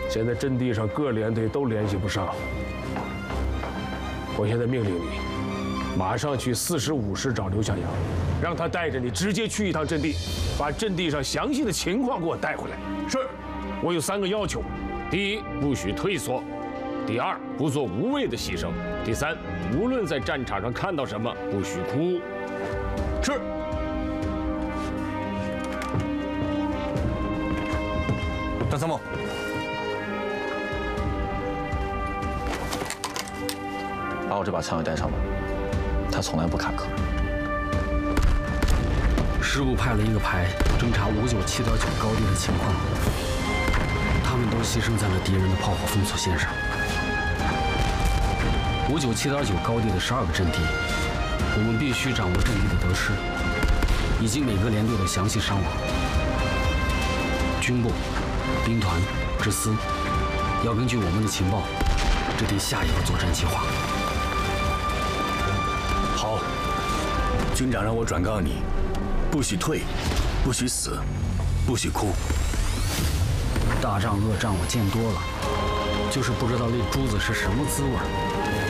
现在阵地上各连队都联系不上，我现在命令你，马上去45师找刘向阳，让他带着你直接去一趟阵地，把阵地上详细的情况给我带回来。是，我有3个要求：第一，不许退缩；第二，不做无谓的牺牲；第三，无论在战场上看到什么，不许哭。是。 张参谋，把我这把枪也带上吧，它从来不卡壳。 师部派了一个排侦察597.9高地的情况，他们都牺牲在了敌人的炮火封锁线上。597.9高地的12个阵地，我们必须掌握阵地的得失，以及每个连队的详细伤亡。军部、兵团、支司要根据我们的情报制定下一个作战计划。 好，军长让我转告你，不许退，不许死，不许哭。 大仗恶仗我见多了，就是不知道那珠子是什么滋味。